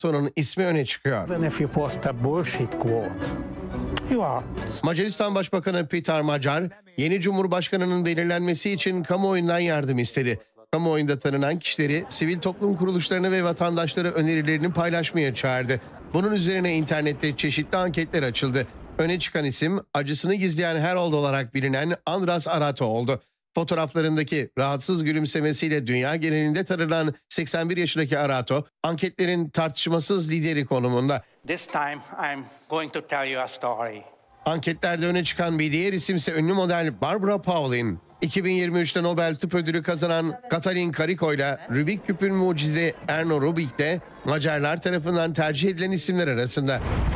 Arato'nun ismi öne çıkıyor. Even if you post a bullshit quote, you are. Macaristan Başbakanı Peter Magyar, yeni Cumhurbaşkanı'nın belirlenmesi için kamuoyundan yardım istedi. Kamuoyunda tanınan kişileri, sivil toplum kuruluşlarını ve vatandaşları önerilerini paylaşmaya çağırdı. Bunun üzerine internette çeşitli anketler açıldı. Öne çıkan isim, acısını gizleyen Harold olarak bilinen Andras Arato oldu. Fotoğraflarındaki rahatsız gülümsemesiyle dünya genelinde tanınan 81 yaşındaki Arato, anketlerin tartışmasız lideri konumunda. This time I'm going to tell you a story. Anketlerde öne çıkan bir diğer isimse ünlü model Barbara Paulding. 2023'te Nobel Tıp Ödülü kazanan Katalin Karikó ile Rubik küpün mucidi Erno Rubik de Macarlar tarafından tercih edilen isimler arasında.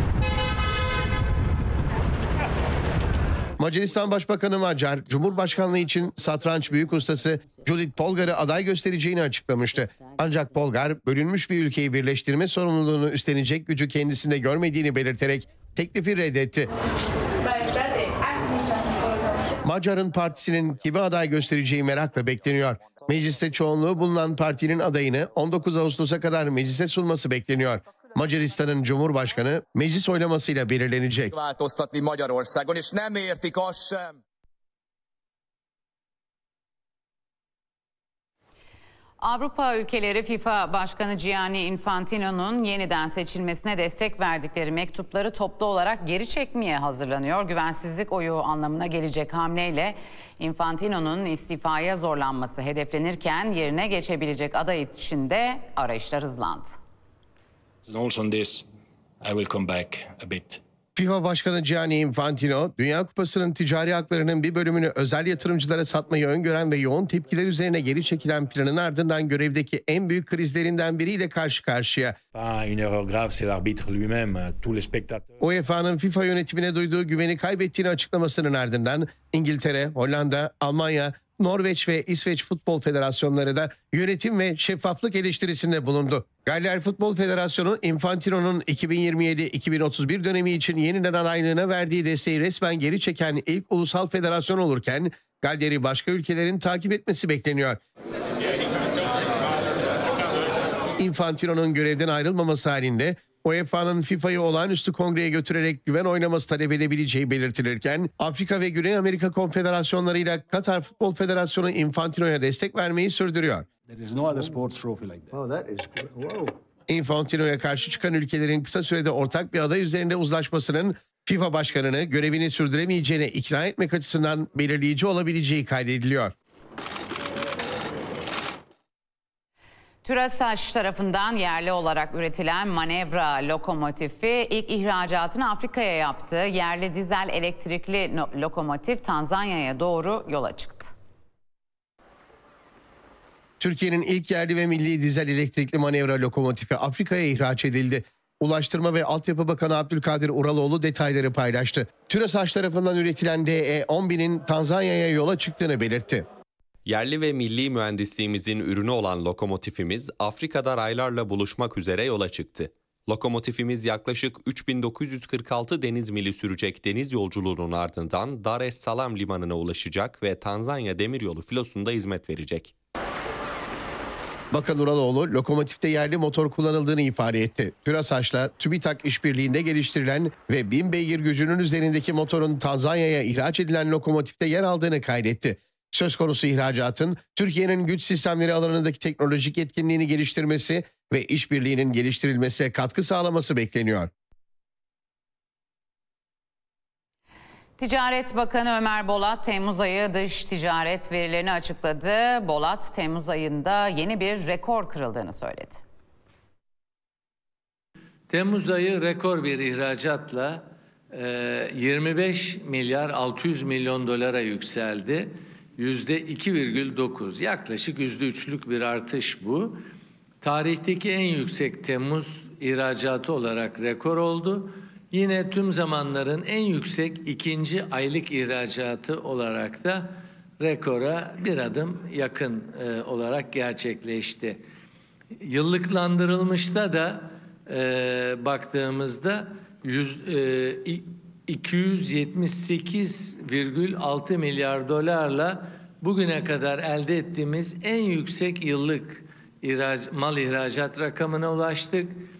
Macaristan Başbakanı Magyar, Cumhurbaşkanlığı için satranç büyük ustası Judith Polgar'ı aday göstereceğini açıklamıştı. Ancak Polgar, bölünmüş bir ülkeyi birleştirme sorumluluğunu üstlenecek gücü kendisinde görmediğini belirterek teklifi reddetti. Magyar'ın partisinin kimi aday göstereceği merakla bekleniyor. Mecliste çoğunluğu bulunan partinin adayını 19 Ağustos'a kadar meclise sunması bekleniyor. Macaristan'ın Cumhurbaşkanı meclis oylamasıyla belirlenecek. Avrupa ülkeleri FIFA Başkanı Gianni Infantino'nun yeniden seçilmesine destek verdikleri mektupları toplu olarak geri çekmeye hazırlanıyor. Güvensizlik oyu anlamına gelecek hamleyle Infantino'nun istifaya zorlanması hedeflenirken yerine geçebilecek aday için de arayışlar hızlandı. Also on this, I will come back a bit. FIFA Başkanı Gianni Infantino, Dünya Kupası'nın ticari haklarının bir bölümünü özel yatırımcılara satmayı öngören ve yoğun tepkiler üzerine geri çekilen planın ardından görevdeki en büyük krizlerinden biriyle karşı karşıya. UEFA'nın FIFA yönetimine duyduğu güveni kaybettiğini açıklamasının ardından İngiltere, Hollanda, Almanya, Norveç ve İsveç Futbol Federasyonları da yönetim ve şeffaflık eleştirisinde bulundu. Galler Futbol Federasyonu, Infantino'nun 2027-2031 dönemi için yeniden adaylığına verdiği desteği resmen geri çeken ilk ulusal federasyon olurken, Galler'i başka ülkelerin takip etmesi bekleniyor. Infantino'nun görevden ayrılmaması halinde UEFA'nın FIFA'yı olağanüstü kongreye götürerek güven oylaması talep edebileceği belirtilirken, Afrika ve Güney Amerika konfederasyonlarıyla Katar Futbol Federasyonu Infantino'ya destek vermeyi sürdürüyor. Infantino'ya karşı çıkan ülkelerin kısa sürede ortak bir aday üzerinde uzlaşmasının FIFA Başkanı'nı görevini sürdüremeyeceğine ikna etmek açısından belirleyici olabileceği kaydediliyor. TÜRASAŞ tarafından yerli olarak üretilen manevra lokomotifi ilk ihracatını Afrika'ya yaptı. Yerli dizel elektrikli lokomotif Tanzanya'ya doğru yola çıktı. Türkiye'nin ilk yerli ve milli dizel elektrikli manevra lokomotifi Afrika'ya ihraç edildi. Ulaştırma ve Altyapı Bakanı Abdülkadir Uraloğlu detayları paylaştı. TÜRASAŞ tarafından üretilen DE-10.000'in Tanzanya'ya yola çıktığını belirtti. Yerli ve milli mühendisliğimizin ürünü olan lokomotifimiz Afrika'da raylarla buluşmak üzere yola çıktı. Lokomotifimiz yaklaşık 3946 deniz mili sürecek deniz yolculuğunun ardından Dar es Salaam limanına ulaşacak ve Tanzanya Demiryolu filosunda hizmet verecek. Bakan Uraloğlu, lokomotifte yerli motor kullanıldığını ifade etti. TÜRASAŞ'la TÜBİTAK işbirliğinde geliştirilen ve 1000 beygir gücünün üzerindeki motorun Tanzanya'ya ihraç edilen lokomotifte yer aldığını kaydetti. Söz konusu ihracatın Türkiye'nin güç sistemleri alanındaki teknolojik yetkinliğini geliştirmesi ve işbirliğinin geliştirilmesine katkı sağlaması bekleniyor. Ticaret Bakanı Ömer Bolat, Temmuz ayı dış ticaret verilerini açıkladı. Bolat, Temmuz ayında yeni bir rekor kırıldığını söyledi. Temmuz ayı rekor bir ihracatla 25 milyar 600 milyon dolara yükseldi. %2,9, yaklaşık %3'lük bir artış bu. Tarihteki en yüksek Temmuz ihracatı olarak rekor oldu. Yine tüm zamanların en yüksek ikinci aylık ihracatı olarak da rekora bir adım yakın olarak gerçekleşti. Yıllıklandırılmışta da baktığımızda 278,6 milyar dolarla bugüne kadar elde ettiğimiz en yüksek yıllık mal ihracat rakamına ulaştık.